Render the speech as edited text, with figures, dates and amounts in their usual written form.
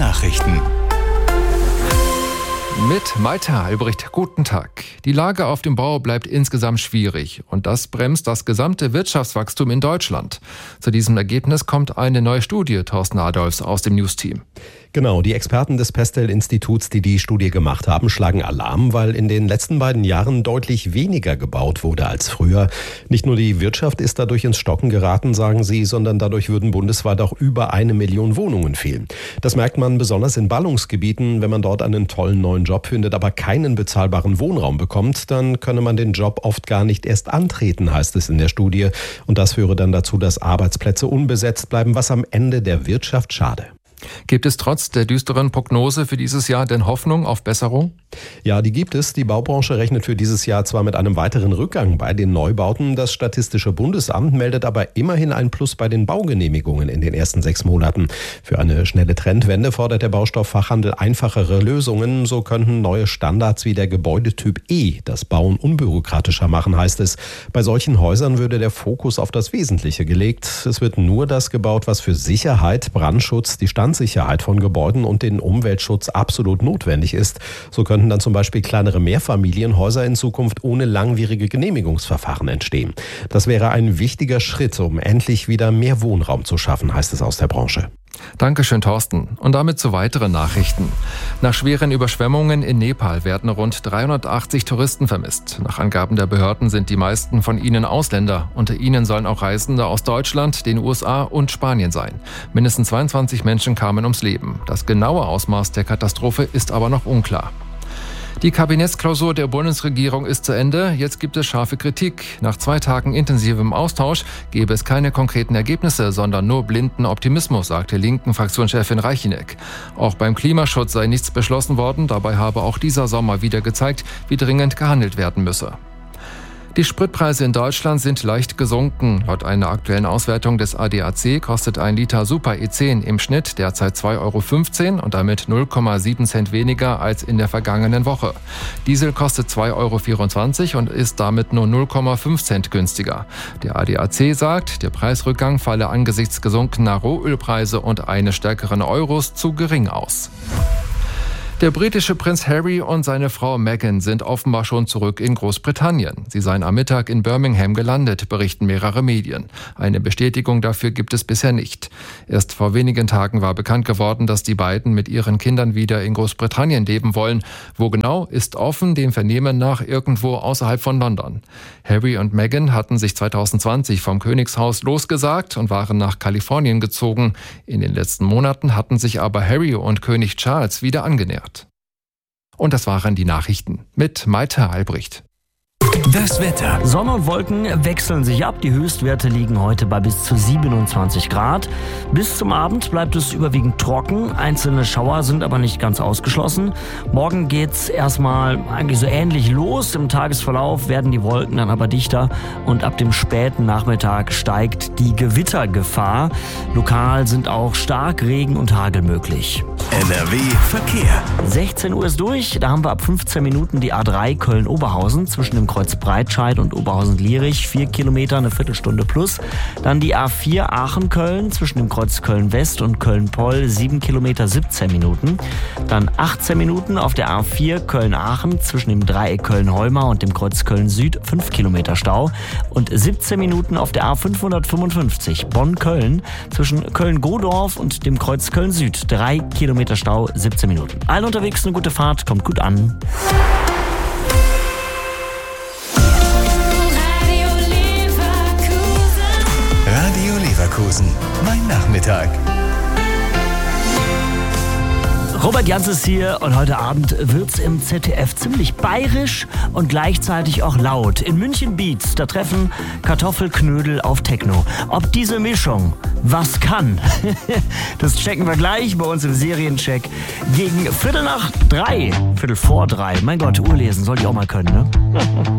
Nachrichten. Mit Maita Albrecht, guten Tag. Die Lage auf dem Bau bleibt insgesamt schwierig und das bremst das gesamte Wirtschaftswachstum in Deutschland. Zu diesem Ergebnis kommt eine neue Studie, Thorsten Adolfs aus dem News-Team. Genau, die Experten des Pestel-Instituts, die die Studie gemacht haben, schlagen Alarm, weil in den letzten beiden Jahren deutlich weniger gebaut wurde als früher. Nicht nur die Wirtschaft ist dadurch ins Stocken geraten, sagen sie, sondern dadurch würden bundesweit auch über 1 Million Wohnungen fehlen. Das merkt man besonders in Ballungsgebieten. Wenn man dort einen tollen neuen Job findet, aber keinen bezahlbaren Wohnraum bekommt, dann könne man den Job oft gar nicht erst antreten, heißt es in der Studie. Und das führe dann dazu, dass Arbeitsplätze unbesetzt bleiben, was am Ende der Wirtschaft schade. Gibt es trotz der düsteren Prognose für dieses Jahr denn Hoffnung auf Besserung? Ja, die gibt es. Die Baubranche rechnet für dieses Jahr zwar mit einem weiteren Rückgang bei den Neubauten. Das Statistische Bundesamt meldet aber immerhin ein Plus bei den Baugenehmigungen in den ersten 6 Monaten. Für eine schnelle Trendwende fordert der Baustofffachhandel einfachere Lösungen. So könnten neue Standards wie der Gebäudetyp E das Bauen unbürokratischer machen, heißt es. Bei solchen Häusern würde der Fokus auf das Wesentliche gelegt. Es wird nur das gebaut, was für Sicherheit, Brandschutz, die Standsicherheit von Gebäuden und den Umweltschutz absolut notwendig ist. So könnten dann zum Beispiel kleinere Mehrfamilienhäuser in Zukunft ohne langwierige Genehmigungsverfahren entstehen. Das wäre ein wichtiger Schritt, um endlich wieder mehr Wohnraum zu schaffen, heißt es aus der Branche. Dankeschön, Thorsten. Und damit zu weiteren Nachrichten. Nach schweren Überschwemmungen in Nepal werden rund 380 Touristen vermisst. Nach Angaben der Behörden sind die meisten von ihnen Ausländer. Unter ihnen sollen auch Reisende aus Deutschland, den USA und Spanien sein. Mindestens 22 Menschen kamen ums Leben. Das genaue Ausmaß der Katastrophe ist aber noch unklar. Die Kabinettsklausur der Bundesregierung ist zu Ende. Jetzt gibt es scharfe Kritik. Nach 2 Tagen intensivem Austausch gebe es keine konkreten Ergebnisse, sondern nur blinden Optimismus, sagte linken Fraktionschefin Reicheneck. Auch beim Klimaschutz sei nichts beschlossen worden. Dabei habe auch dieser Sommer wieder gezeigt, wie dringend gehandelt werden müsse. Die Spritpreise in Deutschland sind leicht gesunken. Laut einer aktuellen Auswertung des ADAC kostet ein Liter Super E10 im Schnitt derzeit 2,15 € und damit 0,7 Cent weniger als in der vergangenen Woche. Diesel kostet 2,24 € und ist damit nur 0,5 Cent günstiger. Der ADAC sagt, der Preisrückgang falle angesichts gesunkener Rohölpreise und eines stärkeren Euros zu gering aus. Der britische Prinz Harry und seine Frau Meghan sind offenbar schon zurück in Großbritannien. Sie seien am Mittag in Birmingham gelandet, berichten mehrere Medien. Eine Bestätigung dafür gibt es bisher nicht. Erst vor wenigen Tagen war bekannt geworden, dass die beiden mit ihren Kindern wieder in Großbritannien leben wollen. Wo genau, ist offen, dem Vernehmen nach irgendwo außerhalb von London. Harry und Meghan hatten sich 2020 vom Königshaus losgesagt und waren nach Kalifornien gezogen. In den letzten Monaten hatten sich aber Harry und König Charles wieder angenähert. Und das waren die Nachrichten mit Maita Albrecht. Das Wetter. Sonne und Wolken wechseln sich ab. Die Höchstwerte liegen heute bei bis zu 27 Grad. Bis zum Abend bleibt es überwiegend trocken. Einzelne Schauer sind aber nicht ganz ausgeschlossen. Morgen geht's erstmal eigentlich so ähnlich los. Im Tagesverlauf werden die Wolken dann aber dichter und ab dem späten Nachmittag steigt die Gewittergefahr. Lokal sind auch Starkregen und Hagel möglich. NRW Verkehr. 16 Uhr ist durch. Da haben wir ab 15 Minuten die A3 Köln-Oberhausen zwischen dem Kreuz Breitscheid und Oberhausen-Lierich, 4 Kilometer, eine Viertelstunde plus. Dann die A4 Aachen-Köln zwischen dem Kreuz Köln-West und Köln-Poll, 7 Kilometer, 17 Minuten. Dann 18 Minuten auf der A4 Köln-Aachen zwischen dem Dreieck Köln-Heumar und dem Kreuz Köln-Süd, 5 Kilometer Stau. Und 17 Minuten auf der A555 Bonn-Köln zwischen Köln-Godorf und dem Kreuz Köln-Süd, 3 Kilometer Stau, 17 Minuten. Allen unterwegs eine gute Fahrt, kommt gut an. Radio Leverkusen. Mein Nachmittag. Robert Jans ist hier und heute Abend wird's im ZDF ziemlich bayerisch und gleichzeitig auch laut. In München Beats, da treffen Kartoffelknödel auf Techno. Ob diese Mischung was kann, das checken wir gleich bei uns im Seriencheck gegen 3:15. 3:15. Mein Gott, Uhr lesen soll ich auch mal können, ne?